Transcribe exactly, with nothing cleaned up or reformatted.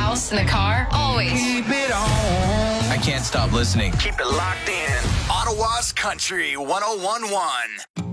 house, in the car, always. Keep it on. I can't stop listening. Keep it locked in. Ottawa's Country one oh one point one.